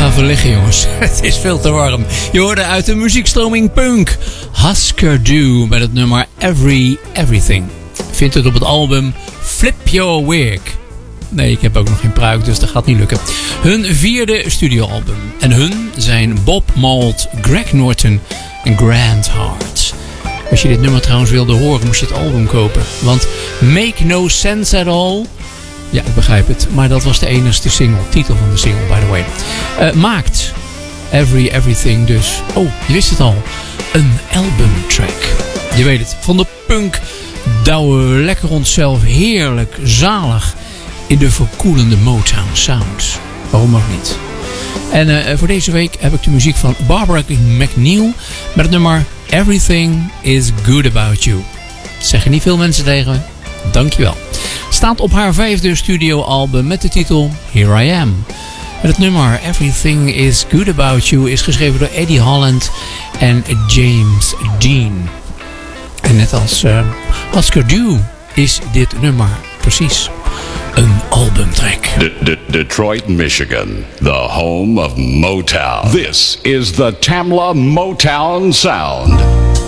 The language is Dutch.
even liggen, jongens. Het is veel te warm. Je hoorde uit de muziekstroming punk Husker Du met het nummer Everything. Vindt het op het album Flip Your Wig. Nee, ik heb ook nog geen pruik, dus dat gaat niet lukken. Hun 4e studioalbum. En hun zijn Bob Mould, Greg Norton en Grant Hart. Als je dit nummer trouwens wilde horen, moest je het album kopen. Want Make No Sense At All... Ja, ik begrijp het. Maar dat was de enigste single. Titel van de single, by the way. Maakt Everything dus. Oh, je wist het al. Een albumtrack. Je weet het. Van de punk douwen we lekker onszelf heerlijk, zalig in de verkoelende Motown sound. Waarom ook niet? En voor deze week heb ik de muziek van Barbara McNeil met het nummer Everything Is Good About You. Zeggen niet veel mensen tegen me. Dankjewel. Staat op haar 5e studioalbum met de titel Here I Am. En het nummer Everything Is Good About You is geschreven door Eddie Holland en James Dean. En net als Husker Du is dit nummer precies een albumtrack. Detroit, Michigan, the home of Motown. This is the Tamla Motown Sound.